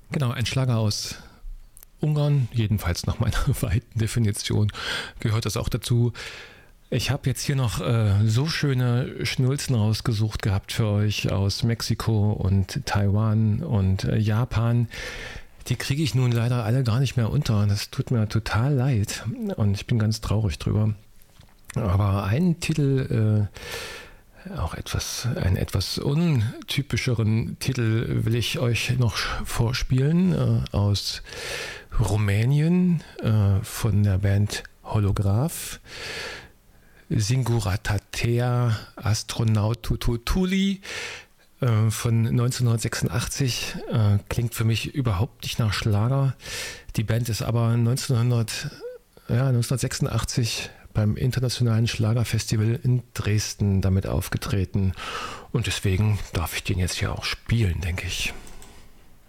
Genau, ein Schlager aus Ungarn, jedenfalls nach meiner weiten Definition gehört das auch dazu. Ich habe jetzt hier noch so schöne Schnulzen rausgesucht gehabt für euch aus Mexiko und Taiwan und Japan. Die kriege ich nun leider alle gar nicht mehr unter. Das tut mir total leid und ich bin ganz traurig drüber. Aber einen Titel, einen etwas untypischeren Titel will ich euch noch vorspielen aus Rumänien von der Band Holograph. Singuratatea Astronaututuli von 1986 klingt für mich überhaupt nicht nach Schlager. Die Band ist aber 1986 beim Internationalen Schlagerfestival in Dresden damit aufgetreten. Und deswegen darf ich den jetzt hier auch spielen, denke ich.